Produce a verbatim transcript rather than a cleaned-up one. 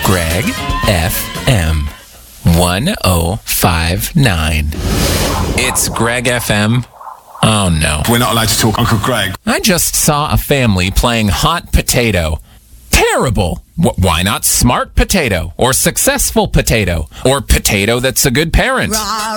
Greg F M one oh five nine. It's Greg F M. Oh no. We're not allowed to talk Uncle Greg. I just saw a family playing hot potato. Terrible. Wh- why not smart potato? Or successful potato? Or potato that's a good parent?